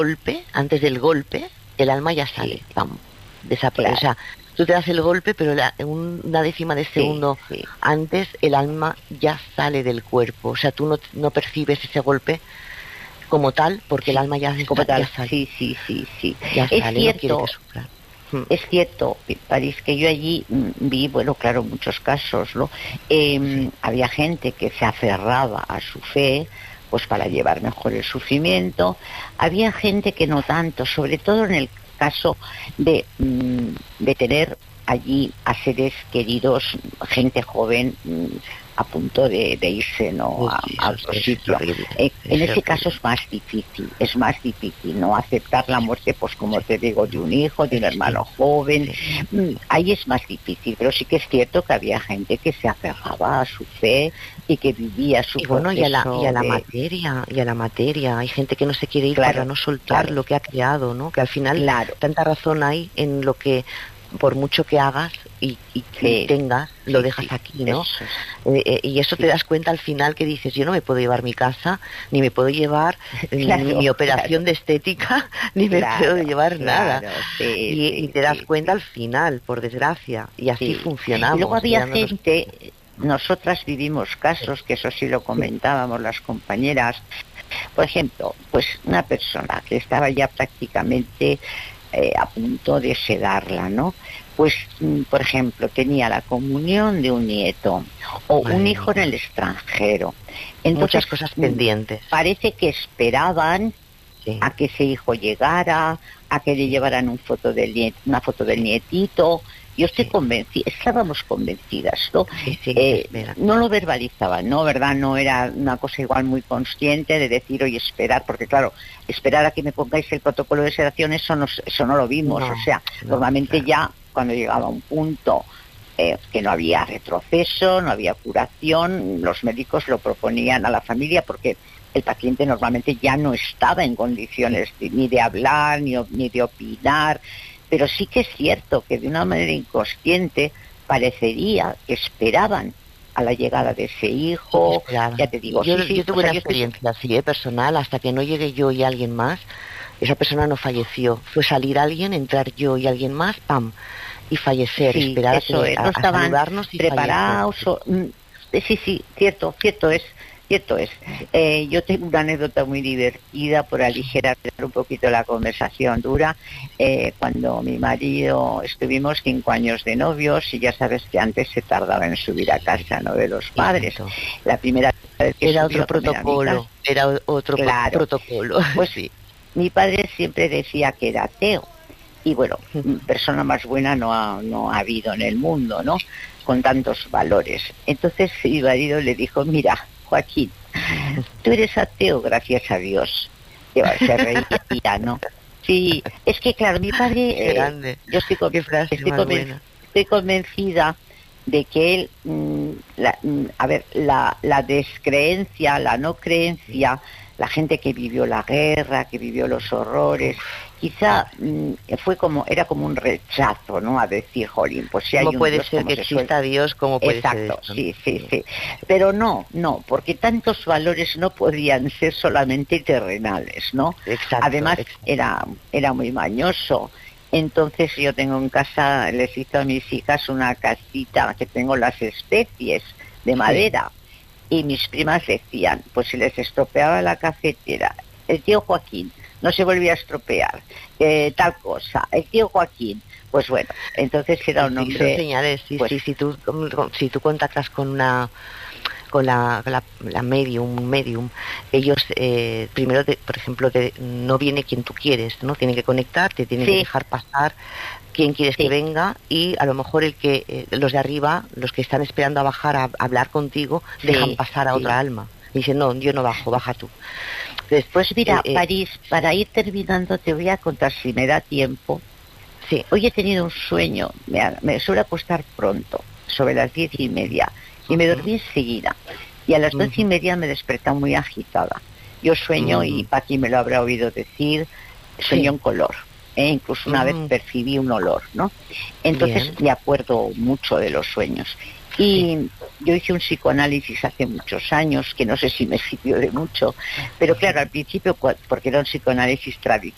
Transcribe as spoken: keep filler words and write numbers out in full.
golpe, antes del golpe, el alma ya sale, sí, pam, desaparece. claro. O sea, tú te das el golpe, pero la, un, una décima de segundo Sí, sí. antes el alma ya sale del cuerpo. O sea, tú no, no percibes ese golpe como tal, porque el Sí, alma ya, como está, ya tal, sale, sí, sí, sí, sí. ya Es sale, no quiere que cierto, sufra. Mm. es cierto, París, que yo allí mm, vi, bueno, claro, muchos casos, ¿no? Eh, Sí. había gente que se aferraba a su fe, pues para llevar mejor el sufrimiento. Había gente que no tanto, sobre todo en el caso de, mm, de tener allí a seres queridos, gente joven, mm, a punto de, de irse, ¿no?, Uy, a, a eso, otro es, eso es sitio. horrible. Eh, en Es ese horrible. caso es más difícil, es más difícil, ¿no?, aceptar la muerte, pues como te digo, de un hijo, de un hermano Sí, joven. sí. Mm, ahí es más difícil, pero sí que es cierto que había gente que se aferraba a su fe y que vivía su Y bueno, y a la, y a proceso la de... materia, y a la materia. Hay gente que no se quiere ir para Claro, no soltar claro, lo que ha creado, ¿no? Que al final claro, tanta razón hay en lo que, por mucho que hagas y, y, y sí, tengas, lo sí, dejas sí, aquí, ¿no? eso es, Eh, eh, y eso te sí, das cuenta al final que dices, yo no me puedo llevar mi casa, ni me puedo llevar eh, ni claro, mi operación claro, de estética, ni me puedo claro, llevar nada. claro, sí, Y, y sí, te das sí, cuenta sí, al final, por desgracia. Y así sí. Y luego funcionamos, había quedándonos. gente, nosotras vivimos casos, que eso sí lo Sí, comentábamos las compañeras, por ejemplo, pues una persona que estaba ya prácticamente eh, a punto de sedarla, ¿no? Pues, mm, por ejemplo, tenía la comunión de un nieto o un madre hijo en el mía. extranjero. Entonces, Muchas cosas mm, pendientes. parece que esperaban Sí, a que ese hijo llegara, a que le sí, llevaran un foto del niet- una foto del nietito. Yo estoy sí, convencida, estábamos convencidas, ¿no? sí, sí, Eh, espera. no lo verbalizaban, ¿no? ¿Verdad? No era una cosa igual muy consciente de decir, oye, esperar, porque claro, esperar a que me pongáis el protocolo de sedación, eso no, eso no lo vimos. O No, sea, no, normalmente claro. ya cuando llegaba a un punto eh, que no había retroceso, no había curación, los médicos lo proponían a la familia porque el paciente normalmente ya no estaba en Sí, condiciones de, ni de hablar, ni, ni de opinar, pero sí que es cierto que de una manera inconsciente parecería que esperaban a la llegada de ese sí que hijo. Ya esperaban. te digo, Yo, sí, yo sí, o tuve sea, una yo estoy... experiencia así, ¿eh? Personal, hasta que no llegué yo y alguien más, esa persona no falleció. Fue salir alguien, entrar yo y alguien más, ¡pam! Y fallecer, Sí, esperar a, eso que, es, a, no a estaban saludarnos y fallecer. preparados. O, mm, sí, sí, cierto, cierto es, cierto es. Eh, yo tengo una anécdota muy divertida por aligerar un poquito la conversación dura. Eh, cuando mi marido estuvimos cinco años de novios y ya sabes que antes se tardaba en subir a Sí, casa, ¿no?, de los y padres. tanto. La primera vez que Era otro subió también a mi casa, protocolo, era o- otro po- claro, protocolo, pues sí. mi padre siempre decía que era ateo. Y bueno, persona más buena no ha, no ha habido en el mundo, ¿no?, con tantos valores. Entonces mi marido le dijo, mira, Joaquín, tú eres ateo, gracias a Dios. Y bueno, se reía, ¿no? Sí, es que claro, mi Qué padre, eh, grande, yo estoy, con- qué frase estoy, más conven- buena. estoy convencida de que él, mm, la, mm, a ver, la, la descreencia, la no creencia, la gente que vivió la guerra, que vivió los horrores, quizá mm, fue como, era como un rechazo, ¿no?, a decir, jolín, pues si ¿Cómo hay un puede Dios, ser como que se suele... exista Dios? ¿Cómo puede ser Exacto, esto? sí, sí, Sí, sí. Pero no, no, porque tantos valores no podían ser solamente terrenales, ¿no? exacto, Además, exacto. era, era muy mañoso. Entonces yo tengo en casa, les hice a mis hijas una casita que tengo las especies de Sí, madera. Y mis primas decían, pues si les estropeaba la cafetera, el tío Joaquín no se volvía a estropear, eh, tal cosa, el tío Joaquín, pues bueno, entonces era sí, un sí, son hombre, señales, sí, pues sí, si tú, si tú contactas con una, con la, la, la medium, medium, ellos eh, primero, te, por ejemplo, te, no viene quien tú quieres, ¿no? Tienen que conectar, te tienen que sí, dejar pasar quién quieres que sí, venga y a lo mejor el que eh, los de arriba, los que están esperando a bajar a, a hablar contigo, dejan sí, pasar a otra sí. alma. Y dicen, no, yo no bajo, baja tú. Después, Pues eh, mira, eh, París, para ir terminando te voy a contar, si me da tiempo. sí, Hoy he tenido un sueño, me, ha- me suele acostar pronto, sobre las diez y media, y me dormí enseguida. Y a las uh, doce y media me desperté muy agitada. Yo sueño, y uh, Paqui me lo habrá oído decir, sueño sí, en color. ¿eh? Incluso una vez uh, percibí un olor, ¿no? Entonces bien, me acuerdo mucho de los sueños. sí. Y yo hice un psicoanálisis hace muchos años, que no sé si me sirvió de mucho, pero claro, al principio, cua- porque era un psicoanálisis tradicional,